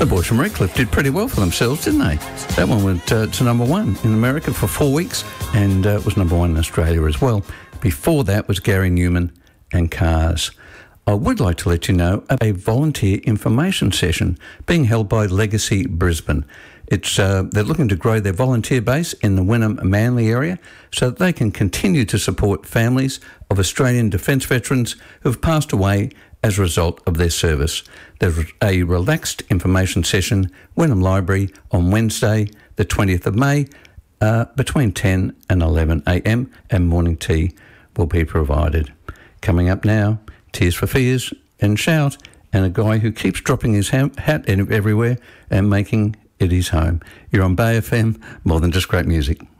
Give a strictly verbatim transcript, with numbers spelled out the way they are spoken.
The boys from Redcliffe did pretty well for themselves, didn't they? That one went uh, to number one in America for four weeks and uh, was number one in Australia as well. Before that was Gary Newman and Cars. I would like to let you know of a volunteer information session being held by Legacy Brisbane. It's uh, they're looking to grow their volunteer base in the Wynnum Manly area so that they can continue to support families of Australian Defence veterans who have passed away as a result of their service. There's a relaxed information session, Wynnum Library, on Wednesday, the twentieth of May, uh, between ten and eleven a m, and morning tea will be provided. Coming up now, Tears for Fears and Shout, and a guy who keeps dropping his ha- hat everywhere and making it his home. You're on Bay F M, more than just great music.